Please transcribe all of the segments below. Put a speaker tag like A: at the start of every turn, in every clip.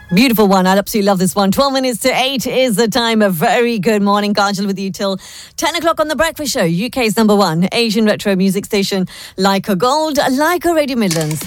A: Beautiful one. I absolutely love this one. 12 minutes to 8 is the time. A very good morning. Kajal with you till 10 o'clock on The Breakfast Show. UK's number one Asian retro music station. Leica Gold, Leica Radio Midlands.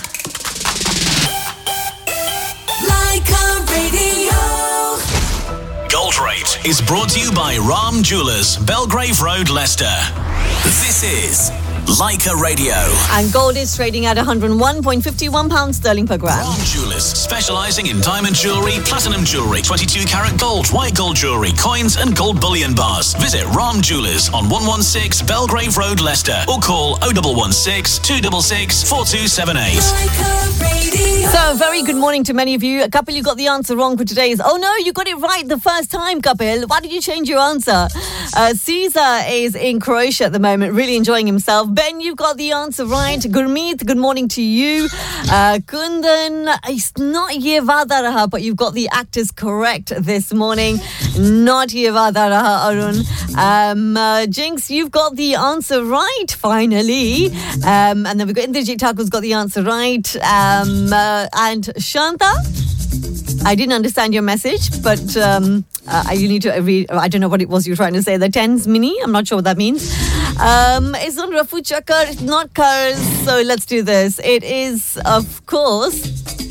B: Leica Radio.
C: Gold Rate is brought to you by Ram Jewellers, Belgrave Road, Leicester. This is Leica Radio.
A: And gold is trading at £101.51 sterling per gram.
C: Ram Jewellers, specialising in diamond jewellery, platinum jewellery, 22 carat gold, white gold jewellery, coins and gold bullion bars. Visit Ram Jewellers on 116 Belgrave Road, Leicester, or call 0116 266 4278.
B: Leica Radio.
A: So, very good morning to many of you. Kapil, you got the answer wrong for today's. Oh no, you got it right the first time, Kapil. Why did you change your answer? Caesar is in Croatia at the moment, really enjoying himself. Ben, you've got the answer right. Gurmeet, good morning to you. Kundan, it's not Ye Vada Raha, but you've got the actors correct this morning. Not Ye Vada Raha, Arun. Jinx, you've got the answer right, finally. And then we've got Indrajit Thakur's got the answer right. And Shanta, I didn't understand your message, but you need to read. I don't know what it was you were trying to say. The tens mini. I'm not sure what that means. It's not Rafu Chakar. It's not cars. So let's do this. It is, of course,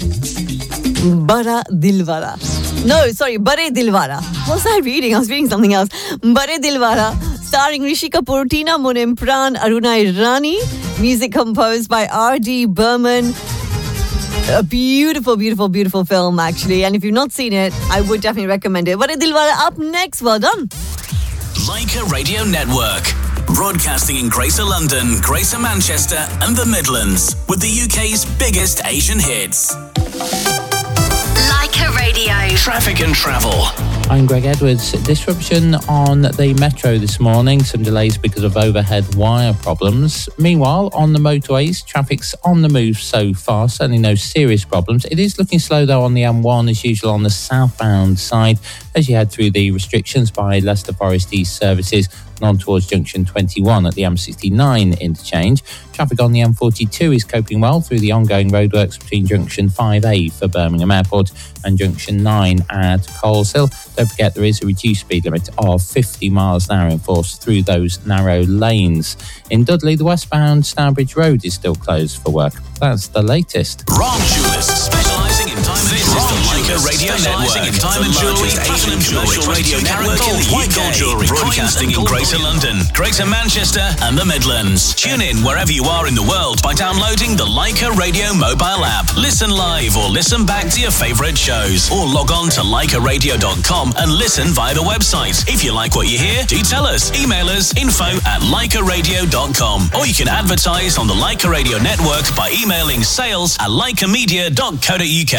A: Bada Dilwara. No, sorry, Bade Dilwara. What was I reading? I was reading something else. Bade Dilwara, starring Rishi Kapoor, Tina Munim, Pran, Aruna Irani. Music composed by R.D. Burman. A beautiful, beautiful, beautiful film, actually. And if you've not seen it, I would definitely recommend it. Bade Dilwara up next. Well done.
C: Leica Radio Network. Broadcasting in Greater London, Greater Manchester and the Midlands. With the UK's biggest Asian hits.
B: Leica Radio.
C: Traffic and travel.
D: I'm Greg Edwards. Disruption on the metro this morning. Some delays because of overhead wire problems. Meanwhile, on the motorways, traffic's on the move so far. Certainly no serious problems. It is looking slow though on the M1 as usual on the southbound side as you head through the restrictions by Leicester Forest East services and on towards junction 21 at the M69 interchange. Traffic on the M42 is coping well through the ongoing roadworks between junction 5A for Birmingham Airport and junction 9 at Coleshill. Don't forget there is a reduced speed limit of 50 miles an hour enforced through those narrow lanes. In Dudley, the westbound Stourbridge Road is still closed for work. That's the latest.
C: Ram Jewellers, specialising in diamond. This is the Leica Radio Network. In diamond jewellery, platinum jewellery, radio network, gold, white gold jewellery, broadcasting in Greater London, Greater Manchester and the Midlands. Tune in wherever you are in the world by downloading the Leica Radio mobile app. Listen live or listen back to your favourite shows, or log on to leicaradio.com and listen via the website. If you like what you hear, do tell us. Email us info@leicaradio.com, or you can advertise on the Leica Radio Network by emailing sales@leicamedia.co.uk.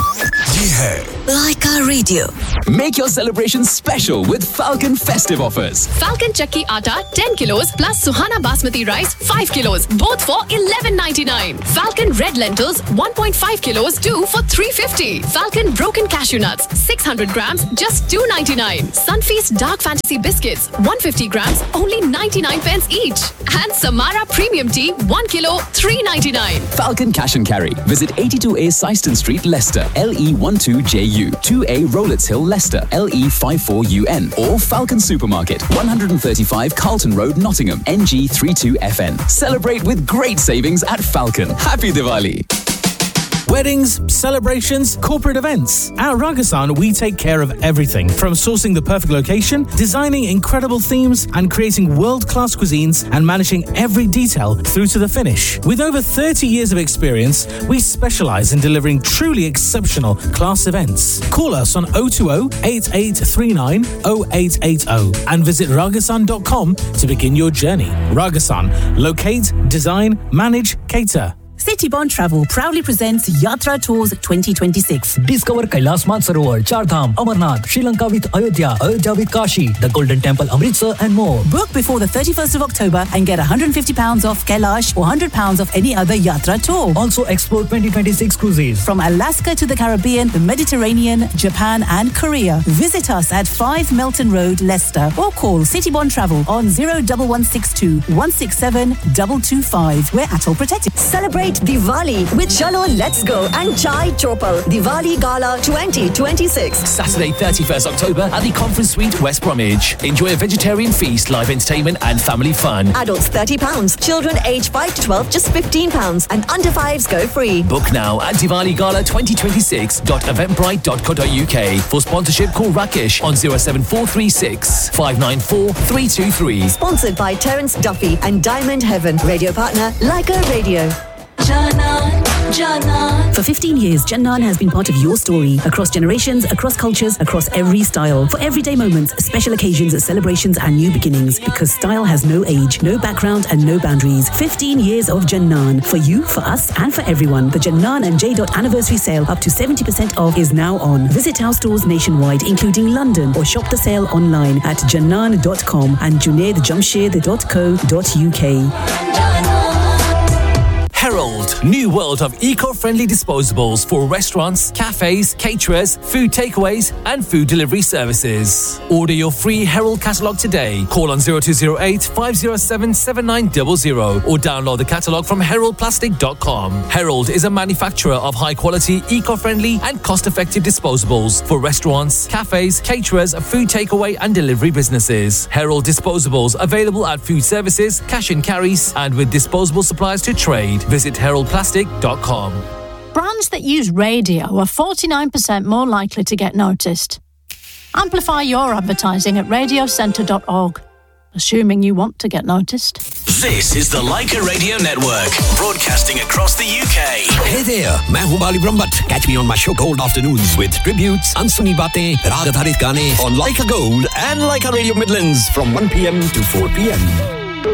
B: Leica Radio.
E: Make your celebrations special with Falcon festive offers.
F: Falcon Chakki Atta 10 kilos plus Suhana Basmati rice 5 kilos, both for $11.99. Falcon Red Lentils 1.5 kilos, 2 for $3.50. Falcon Broken Cashew Nuts 600 grams, just $2.99. Sunfeast Dark Fantasy Biscuits 150 grams, only 99 pence each. And Samara Premium Tea 1 kilo, $3.99.
E: Falcon Cash and Carry. Visit 82A Syston Street, Leicester, LE12JU, 2A Rowletts Hill, Leicester, LE54UN, or Falcon Supermarket, 135 Carlton Road, Nottingham, NG32FN. Celebrate with great savings at Falcon. Happy Diwali!
G: Weddings, celebrations, corporate events. At Ragasan, we take care of everything from sourcing the perfect location, designing incredible themes, and creating world-class cuisines and managing every detail through to the finish. With over 30 years of experience, we specialize in delivering truly exceptional class events. Call us on 020-8839-0880 and visit ragasan.com to begin your journey. Ragasan, locate, design, manage, cater.
H: Citybond Travel proudly presents Yatra Tours 2026.
I: Discover Kailas Mansarovar, Chardham, Amarnath, Sri Lanka with Ayodhya, Ayodhya with Kashi, the Golden Temple, Amritsar and more.
H: Book before the 31st of October and get £150 off Kailash or £100 off any other Yatra tour.
I: Also explore 2026 cruises.
H: From Alaska to the Caribbean, the Mediterranean, Japan and Korea. Visit us at 5 Melton Road, Leicester, or call Citybond Travel on 01162 167 225. We're ATOL protected. Celebrate
J: Celebrate Diwali with Chalo Let's Go and Chai Chopal Diwali Gala 2026.
K: Saturday 31st October at the Conference Suite, West Bromwich. Enjoy a vegetarian feast, live entertainment and family fun.
J: Adults £30, children aged 5 to 12 just £15 and under 5s go free.
K: Book now at DiwaliGala2026.eventbrite.co.uk. For sponsorship, call Rakesh on 07436 594 323.
J: Sponsored by Terence Duffy and Diamond Heaven. Radio partner Leica Radio.
H: For 15 years, Jannan has been part of your story. Across generations, across cultures, across every style. For everyday moments, special occasions, celebrations and new beginnings. Because style has no age, no background and no boundaries. 15 years of Jannan. For you, for us and for everyone. The Jannan and J. anniversary sale up to 70% off is now on. Visit our stores nationwide, including London, or shop the sale online at jannan.com and junaidjamshed.co.uk.
K: Herald, new world of eco-friendly disposables for restaurants, cafes, caterers, food takeaways and food delivery services. Order your free Herald catalogue today. Call on 0208 507 7900 or download the catalogue from heraldplastic.com. Herald is a manufacturer of high-quality, eco-friendly and cost-effective disposables for restaurants, cafes, caterers, food takeaway and delivery businesses. Herald disposables available at food services, cash and carries and with disposable supplies to trade. Visit heraldplastic.com.
L: Brands that use radio are 49% more likely to get noticed. Amplify your advertising at radiocentre.org, assuming you want to get noticed.
C: This is the Leica Radio Network, broadcasting across the UK.
M: Hey there, मैं हूँ बाली Brahmbhatt. Catch me on my show Gold Afternoons with tributes, अनसुनी बातें, राग आधारित गाने on Leica Gold and Leica Radio Midlands from 1 p.m. to 4 p.m.